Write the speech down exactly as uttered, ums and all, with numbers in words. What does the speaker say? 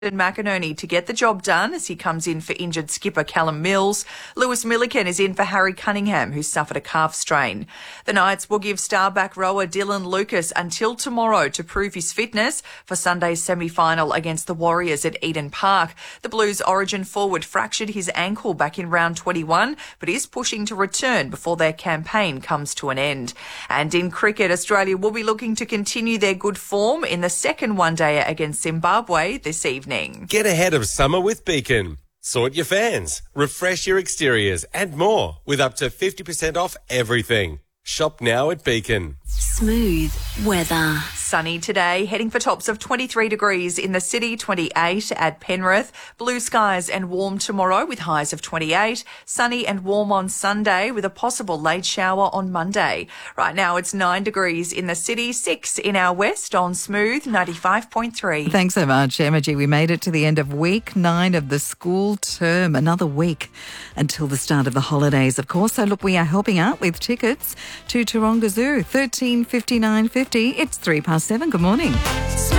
McInerney to get the job done as he comes in for injured skipper Callum Mills. Lewis Milliken is in for Harry Cunningham, who suffered a calf strain. The Knights will give star back rower Dylan Lucas until tomorrow to prove his fitness for Sunday's semi-final against the Warriors at Eden Park. The Blues origin forward fractured his ankle back in round twenty-one, but is pushing to return before their campaign comes to an end. And in cricket, Australia will be looking to continue their good form in the second one-dayer against Zimbabwe this evening. Get ahead of summer with Beacon. Sort your fans, refresh your exteriors and more with up to fifty percent off everything. Shop now at Beacon. Smooth weather. Sunny today, heading for tops of twenty-three degrees in the city, twenty-eight at Penrith. Blue skies and warm tomorrow with highs of twenty-eight. Sunny and warm on Sunday with a possible late shower on Monday. Right now it's nine degrees in the city, six in our west on Smooth ninety-five point three. Thanks so much, Emma G. We made it to the end of week nine of the school term. Another week until the start of the holidays, of course. So look, we are helping out with tickets to Taronga Zoo, thirteen fifty-nine fifty. It's three past seven. Good morning.